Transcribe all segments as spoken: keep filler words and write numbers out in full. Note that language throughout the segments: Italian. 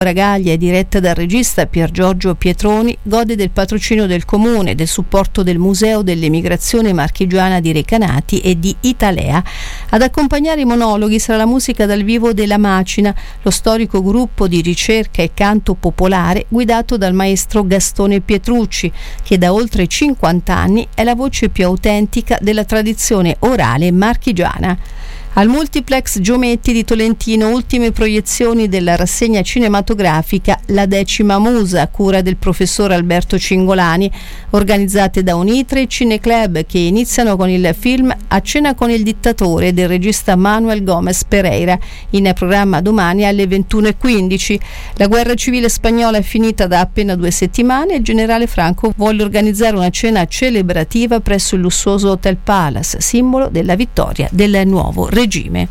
Ragaglia è diretta dal regista Pier Giorgio Pietroni, gode del patrocinio del Comune, del supporto del Museo dell'Emigrazione Marchigiana di Recanati e di Italea. Ad accompagnare i monologhi sarà la musica dal vivo della Macina, lo storico gruppo di ricerca e canto popolare guidato dal maestro Gastone Pietrucci, che da oltre cinquanta anni è la voce più autentica della tradizione orale marchigiana. Al Multiplex Giometti di Tolentino, ultime proiezioni della rassegna cinematografica La Decima Musa, a cura del professor Alberto Cingolani, organizzate da Unitre e Cineclub, che iniziano con il film A cena con il dittatore del regista Manuel Gomez Pereira, in programma domani alle ventuno e quindici. La guerra civile spagnola è finita da appena due settimane e il generale Franco vuole organizzare una cena celebrativa presso il lussuoso Hotel Palace, simbolo della vittoria del nuovo regime. regime.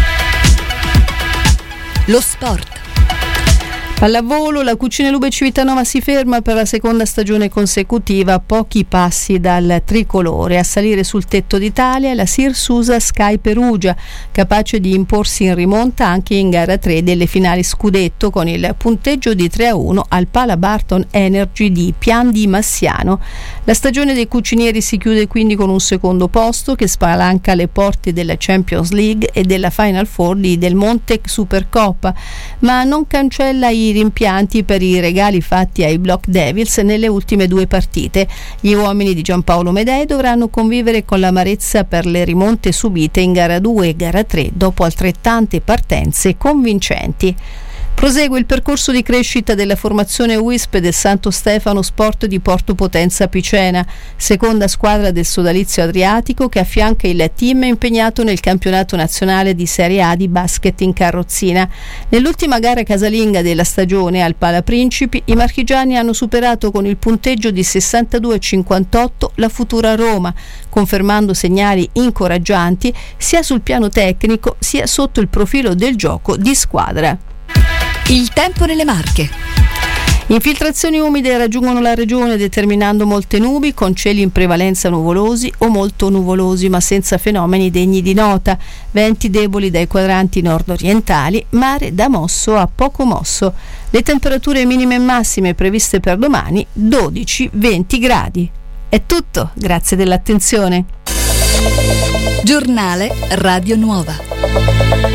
Lo sport. Pallavolo, la Cucine Lube Civitanova si ferma per la seconda stagione consecutiva a pochi passi dal tricolore. A salire sul tetto d'Italia è la Sirsusa Sky Perugia, capace di imporsi in rimonta anche in gara tre delle finali scudetto, con il punteggio di tre a uno al Pala Barton Energy di Pian di Massiano. La stagione dei cucinieri si chiude quindi con un secondo posto che spalanca le porte della Champions League e della Final Four di Del Monte Supercoppa, ma non cancella i rimpianti per i regali fatti ai Block Devils nelle ultime due partite. Gli uomini di Giampaolo Medei dovranno convivere con l'amarezza per le rimonte subite in gara due e gara tre dopo altrettante partenze convincenti. Prosegue il percorso di crescita della formazione U I S P del Santo Stefano Sport di Porto Potenza Picena, seconda squadra del sodalizio adriatico che affianca il team impegnato nel campionato nazionale di Serie A di basket in carrozzina. Nell'ultima gara casalinga della stagione al Pala Principi, i marchigiani hanno superato con il punteggio di sessantadue a cinquantotto la futura Roma, confermando segnali incoraggianti sia sul piano tecnico sia sotto il profilo del gioco di squadra. Il tempo nelle Marche. Infiltrazioni umide raggiungono la regione determinando molte nubi con cieli in prevalenza nuvolosi o molto nuvolosi ma senza fenomeni degni di nota, venti deboli dai quadranti nord-orientali, mare da mosso a poco mosso. Le temperature minime e massime previste per domani dodici venti gradi. È tutto, grazie dell'attenzione. Giornale Radio Nuova.